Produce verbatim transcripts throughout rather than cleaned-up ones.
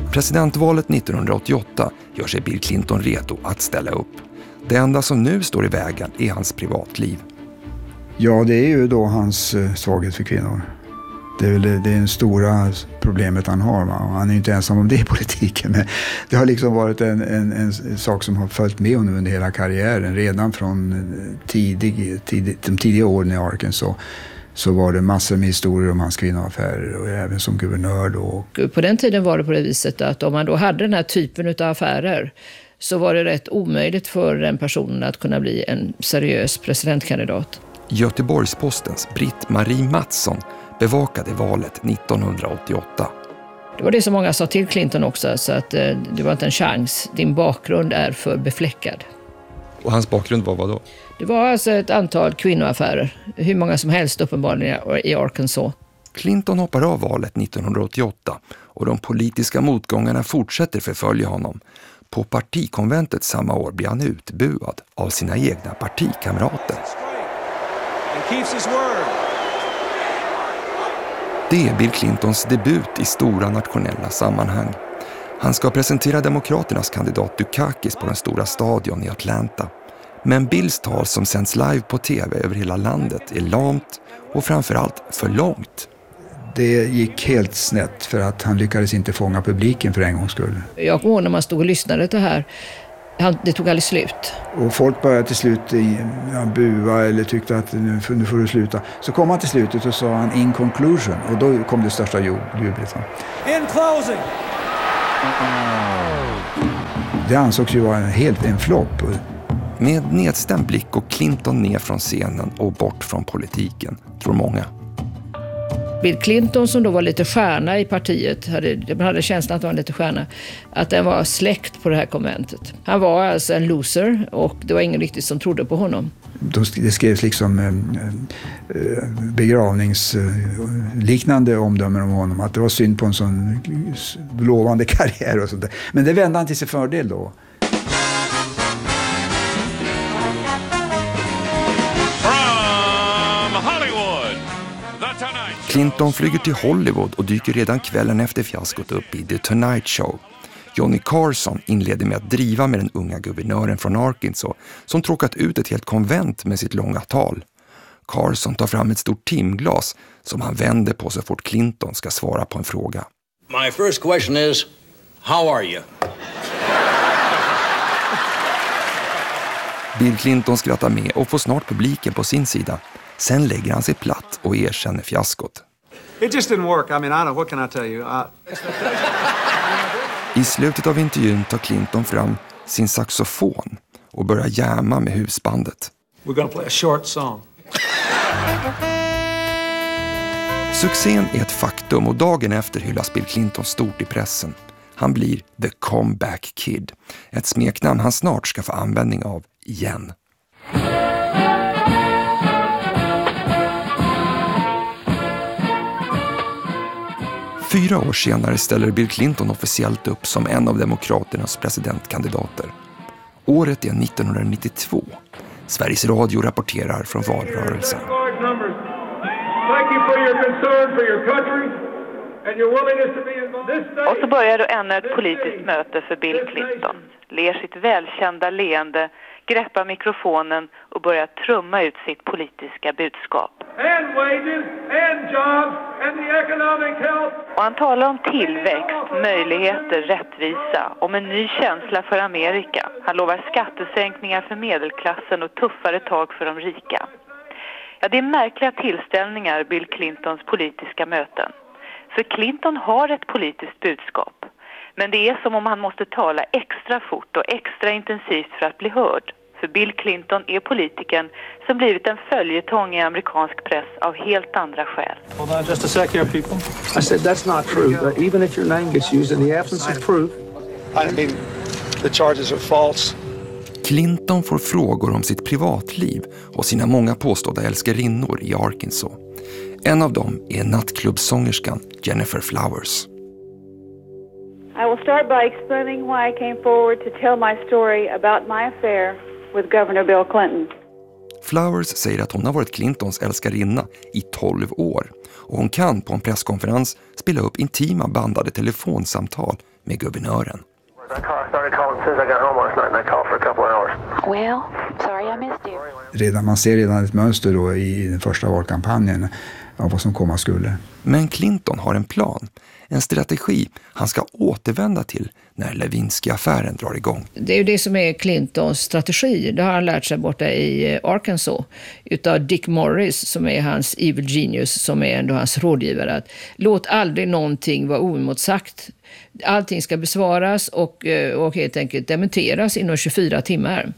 Presidentvalet nittonhundraåttioåtta gör sig Bill Clinton redo att ställa upp. Det enda som nu står i vägen är hans privatliv. Ja, det är ju då hans svaghet för kvinnor. Det är väl det, det är det stora problemet han har. Va? Han är ju inte ensam om det i politiken. Men det har liksom varit en, en, en sak som har följt med honom under hela karriären. Redan från tidig, tidig, de tidiga åren i Arkansas så var det massor med historier om hans kvinnoaffärer. Och även som guvernör då. På den tiden var det på det viset att om man då hade den här typen av affärer så var det rätt omöjligt för den personen att kunna bli en seriös presidentkandidat. Göteborgspostens Britt-Marie Mattsson bevakade valet nittonhundraåttioåtta. Det var det som många sa till Clinton också, så att eh, det var inte en chans. Din bakgrund är för befläckad. Och hans bakgrund var vad då? Det var alltså ett antal kvinnoaffärer. Hur många som helst uppenbarligen i Arkansas. Clinton hoppar av valet nittonhundraåttioåtta och de politiska motgångarna fortsätter förfölja honom. På partikonventet samma år blir han utbuad av sina egna partikamrater. Det är Bill Clintons debut i stora nationella sammanhang. Han ska presentera demokraternas kandidat Dukakis på den stora stadion i Atlanta. Men Bills tal som sänds live på tv över hela landet är lamt och framförallt för långt. Det gick helt snett för att han lyckades inte fånga publiken för en gångs skull. Jag kommer ihåg när man stod och lyssnade till det här. Han, det tog aldrig slut. Och folk började till slut i, ja, bua eller tyckte att nu, nu får du sluta. Så kom han till slutet och sa han in conclusion. Och då kom det största jublet. In closing! Det ansågs ju vara en, helt en flopp. Med nedstämd blick går Clinton ner från scenen och bort från politiken, tror många. Bill Clinton som då var lite stjärna i partiet, hade, man hade känslan att han var lite stjärna, att den var släkt på det här konventet. Han var alltså en loser och det var ingen riktigt som trodde på honom. Det skrevs liksom eh, begravningsliknande omdömen om honom, att det var synd på en sån lovande karriär och sånt där. Men det vände han till sin fördel då. Clinton flyger till Hollywood och dyker redan kvällen efter fiaskot upp i The Tonight Show. Johnny Carson inleder med att driva med den unga guvernören från Arkansas som tråkat ut ett helt konvent med sitt långa tal. Carson tar fram ett stort timglas som han vänder på så fort Clinton ska svara på en fråga. My first question is, how are you? Bill Clinton skrattar med och får snart publiken på sin sida. Sen lägger han sig platt och erkänner fiaskot. It just didn't work. I mean, I don't know, what can I tell you? I... I slutet av intervjun tar Clinton fram sin saxofon och börjar jamma med husbandet. We're gonna play a short song. Succén är ett faktum och dagen efter hyllas Bill Clinton stort i pressen. Han blir The Comeback Kid, ett smeknamn han snart ska få användning av igen. Fyra år senare ställer Bill Clinton officiellt upp som en av demokraternas presidentkandidater. Året är nittonhundranittiotvå. Sveriges Radio rapporterar från valrörelsen. Och så börjar då ännu ett politiskt möte för Bill Clinton. Ler sitt välkända leende, greppar mikrofonen och börjar trumma ut sitt politiska budskap. And wages, and jobs, and the economic health. Och han talar om tillväxt, möjligheter, rättvisa, om en ny känsla för Amerika. Han lovar skattesänkningar för medelklassen och tuffare tag för de rika. Ja, det är märkliga tillställningar, Bill Clintons politiska möten. För Clinton har ett politiskt budskap. Men det är som om han måste tala extra fort och extra intensivt för att bli hörd. För Bill Clinton är politikern som blivit en följetong i amerikansk press av helt andra skäl. Hold on just a sec here, people. I said that's not true. Uh, even if your name gets used in the absence of proof. I mean, the charges are false. Clinton får frågor om sitt privatliv och sina många påstådda älskarinnor i Arkansas. En av dem är nattklubbsångerskan Jennifer Flowers. I will start by explaining why I came forward to tell my story about my affair with Governor Bill Clinton. Flowers säger att hon har varit Clintons älskarinna i tolv år och hon kan på en presskonferens spela upp intima bandade telefonsamtal med guvernören. Well, sorry I missed you. Redan, man ser redan ett mönster då i den första valkampanjen av vad som komma skulle. Men Clinton har en plan, en strategi han ska återvända till när Lewinsky-affären drar igång. Det är ju det som är Clintons strategi. Det har han lärt sig borta i Arkansas utav Dick Morris som är hans evil genius, som är ändå hans rådgivare. Att låt aldrig någonting vara oemotsagt. Allting ska besvaras och, och helt enkelt dementeras inom tjugofyra timmar.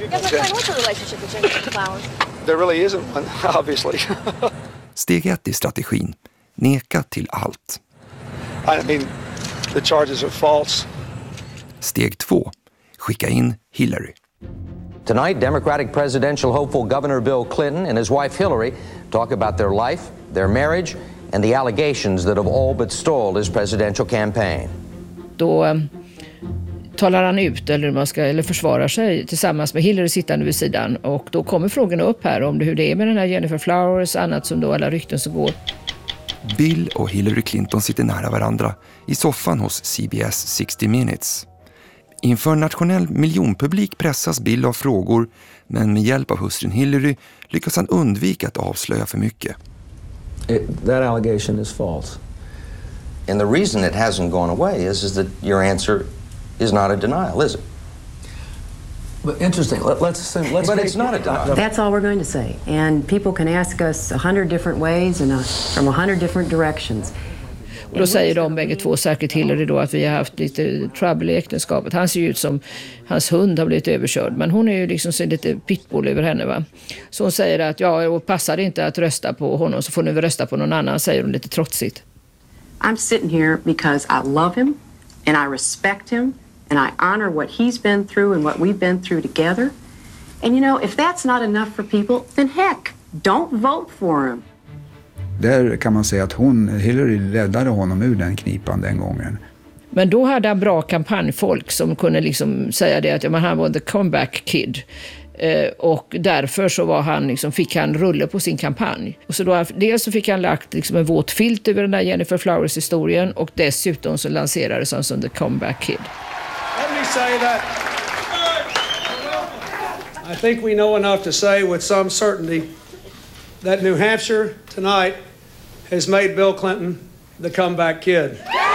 There really isn't one, obviously. Steg ett i strategin. Neka till allt. I mean, the charges are false. Steg två. Skicka in Hillary. Tonight, Democratic presidential hopeful Governor Bill Clinton and his wife Hillary talk about their life, their marriage, and the allegations that have all but stalled his presidential campaign. Då um, talar han ut eller, man ska, eller försvarar sig tillsammans med Hillary sittande vid sidan. Och då kommer frågorna upp här om det, hur det är med den här Jennifer Flowers, annat som då alla rykten som går. Bill och Hillary Clinton sitter nära varandra i soffan hos C B S sextio minutes. Inför nationell miljonpublik pressas Bill av frågor, men med hjälp av hustrun Hillary lyckas han undvika att avslöja för mycket. It, that allegation is false. And the reason it hasn't gone away is, is that your answer is not a denial, is it? But interesting. Let, let's assume. Let's but it's not a denial. That's all we're going to say. And people can ask us a hundred different ways and a, from a hundred different directions. Och då säger de bägge två, säkert Hillary då, att vi har haft lite trouble i äktenskapet. Han ser ju ut som hans hund har blivit överkörd, men hon är ju liksom så lite pitbull över henne, va. Så hon säger att ja, och passar det inte att rösta på honom så får ni väl rösta på någon annan, säger hon lite trotsigt. I'm sitting here because I love him and I respect him and I honor what he's been through and what we've been through together. And you know, if that's not enough for people, then heck, don't vote for him. Där kan man säga att hon, Hillary räddade honom ur den knipan den gången. Men då hade han bra kampanjfolk som kunde liksom säga det att ja, men han var the comeback kid. Eh, och därför så var han liksom, fick han rulle på sin kampanj. Och så då, dels så fick han lagt liksom en våt filt över den där Jennifer Flowers historien och dessutom så lanserades han som the comeback kid. Let me say that I think we know enough to say with some certainty that New Hampshire tonight has made Bill Clinton the comeback kid.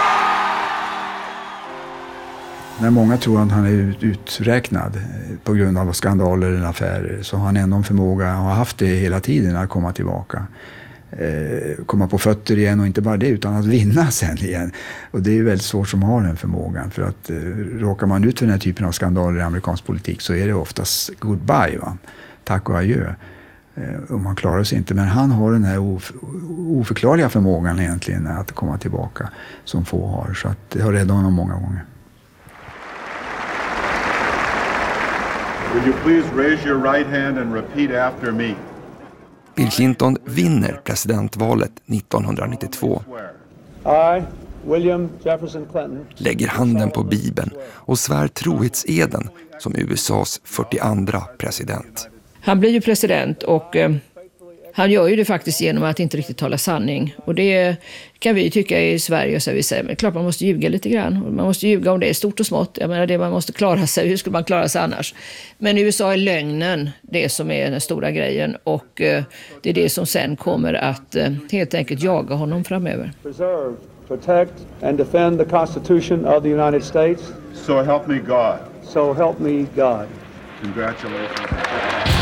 När många tror att han är uträknad på grund av skandaler eller affärer, så har han ändå en förmåga, och har haft det hela tiden, att komma tillbaka. Eh, komma på fötter igen, och inte bara det utan att vinna sen igen. Och det är ju väldigt svårt som har den förmågan, för att eh, råkar man ut för den här typen av skandaler i amerikansk politik så är det oftast goodbye, va? Tack och adjö. Och man klarar sig inte, men han har den här of- oförklarliga förmågan egentligen att komma tillbaka som få har, så att det har räddat honom många gånger. Will you please raise your right hand and repeat after me? Bill Clinton vinner presidentvalet nittonhundranittiotvå. I, William Jefferson Clinton, lägger handen på Bibeln och svär trohetseden som U S A:s fyrtioandra president. Han blir ju president och eh, han gör ju det faktiskt genom att inte riktigt tala sanning. Och det kan vi tycka i Sverige, så vi säger, men klart man måste ljuga lite grann. Man måste ljuga om det är stort och smått. Jag menar det, man måste klara sig. Hur skulle man klara sig annars? Men i U S A är lögnen det som är den stora grejen. Och eh, det är det som sen kommer att eh, helt enkelt jaga honom framöver. Preserve, protect and defend the Constitution of the United States. So help me God. So help me God. Congratulations.